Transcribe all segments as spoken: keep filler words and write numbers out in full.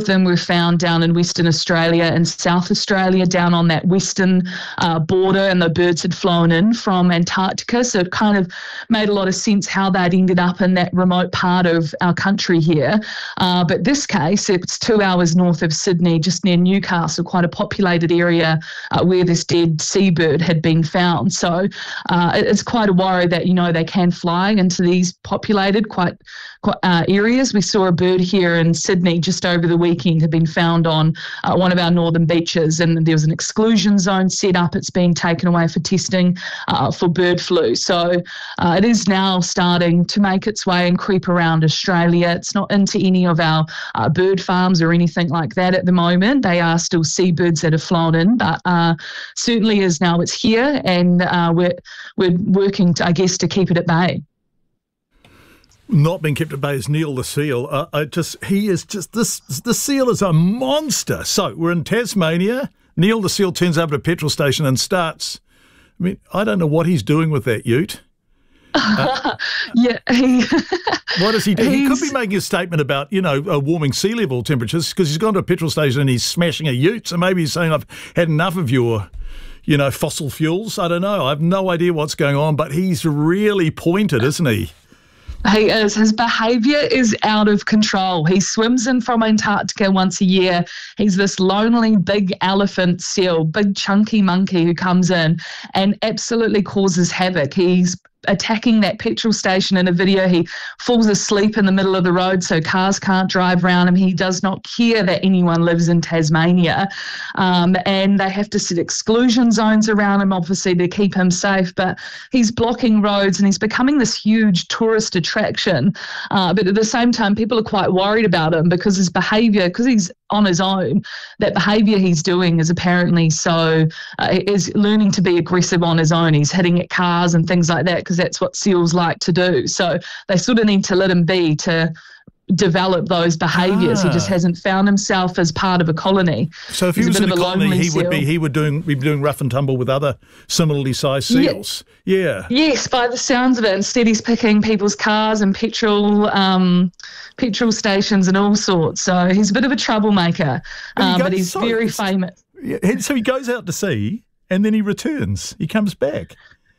of them were found down in Western Australia and South Australia, down on that western uh, border, and the birds had flown in from Antarctica. So it kind of made a lot of sense how they'd ended up in that remote part of our country here. Uh, but this case, it's two hours north of Sydney, just near Newcastle, quite a populated area uh, where this dead seabird had been found. So uh, it's quite a worry that, you know, they can fly into these populated quite, quite uh, areas. We saw a bird here in Sydney just over the weekend, had been found on uh, one of our northern beaches, and there was an exclusion zone set up. It's being taken away for testing uh, for bird flu. So uh, it is now starting to make its way and creep around Australia. It's not into any of our uh, bird farms or anything like that at the moment. They are still seabirds that have flown in, but uh, certainly is now it's here, and uh, we're we're working, to, I guess, to keep it at bay. Not being kept at bay is Neil the seal. Uh, I just he is just this. The seal is a monster. So we're in Tasmania. Neil the seal turns up at a petrol station and starts. I mean, I don't know what he's doing with that ute. Uh, yeah, he, what does he do? He could be making a statement about, you know, uh, warming sea level temperatures, because he's gone to a petrol station and he's smashing a ute. So maybe he's saying, I've had enough of your, you know, fossil fuels. I don't know. I have no idea what's going on, but he's really pointed, isn't he? He is. His behaviour is out of control. He swims in from Antarctica once a year. He's this lonely big elephant seal, big chunky monkey who comes in and absolutely causes havoc. He's attacking that petrol station. In a video, he falls asleep in the middle of the road so cars can't drive around him. He does not care that anyone lives in Tasmania, um, and they have to set exclusion zones around him, obviously, to keep him safe, but he's blocking roads and he's becoming this huge tourist attraction. Uh, but at the same time, people are quite worried about him because his behaviour, because he's on his own, that behaviour he's doing is apparently so, uh, is learning to be aggressive on his own. He's hitting at cars and things like that because that's what seals like to do. So they sort of need to let him be to develop those behaviours. Ah. He just hasn't found himself as part of a colony. So if he was in a colony, he would be he would doing be doing rough and tumble with other similarly sized seals. Yeah. yeah. Yes, by the sounds of it. Instead, he's picking people's cars and petrol um, petrol stations and all sorts. So he's a bit of a troublemaker, um, but he's sorry, very famous. Yeah, so he goes out to sea and then he returns. He comes back.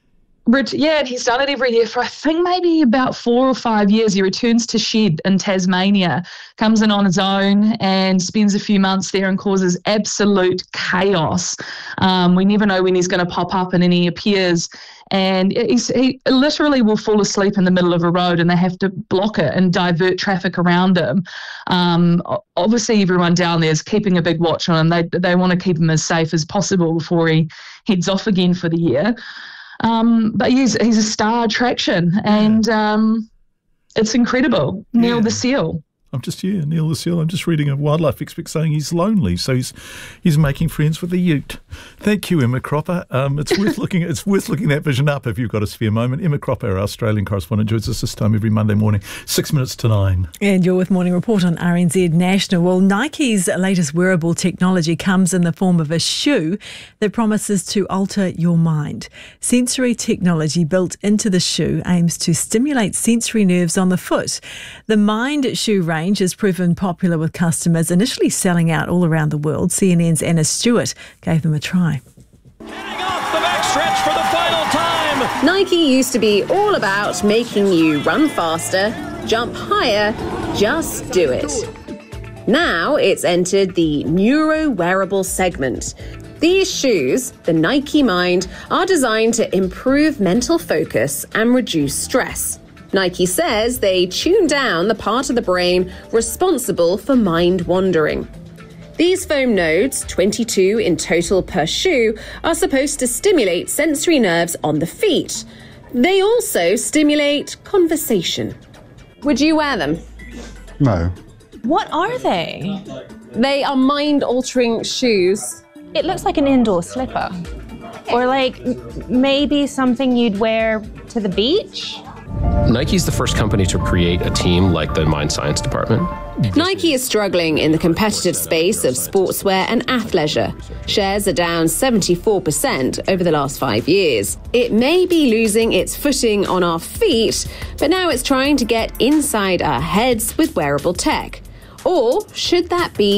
Yeah, he's done it every year for, I think, maybe about four or five years. He returns to Shed in Tasmania, comes in on his own and spends a few months there and causes absolute chaos. Um, we never know when he's going to pop up, and then he appears and he's, he literally will fall asleep in the middle of a road and they have to block it and divert traffic around him. Um, obviously, everyone down there is keeping a big watch on him. They, they want to keep him as safe as possible before he heads off again for the year. Um, but he's he's a star attraction, and um, it's incredible. Yeah. Neil the seal. I'm just yeah, Neil the seal. I'm just reading a wildlife expert saying he's lonely, so he's he's making friends with the ute. Thank you, Emma Cropper. Um, it's worth looking. It's worth looking that vision up if you've got a spare moment. Emma Cropper, our Australian correspondent, joins us this time every Monday morning, six minutes to nine. And you're with Morning Report on R N Z National. Well, Nike's latest wearable technology comes in the form of a shoe that promises to alter your mind. Sensory technology built into the shoe aims to stimulate sensory nerves on the foot. The Mind shoe range has proven popular with customers, initially selling out all around the world. C N N's Anna Stewart gave them a try. Heading off the backstretch for the final time. Nike used to be all about making you run faster, jump higher, just do it. Now it's entered the neuro-wearable segment. These shoes, the Nike Mind, are designed to improve mental focus and reduce stress. Nike says they tune down the part of the brain responsible for mind wandering. These foam nodes, twenty-two in total per shoe, are supposed to stimulate sensory nerves on the feet. They also stimulate conversation. Would you wear them? No. What are they? They are mind-altering shoes. It looks like an indoor slipper. Or like maybe something you'd wear to the beach? Nike's the first company to create a team like the Mind Science department. Nike is struggling in the competitive space of sportswear and athleisure. Shares are down seventy-four percent over the last five years. It may be losing its footing on our feet, but now it's trying to get inside our heads with wearable tech. Or should that be